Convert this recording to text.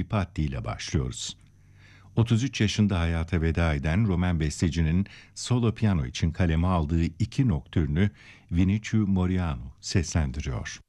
Patti ile başlıyoruz. 33 yaşında hayata veda eden Romen bestecinin solo piyano için kaleme aldığı iki noktürnü Vinicius Moreanu seslendiriyor.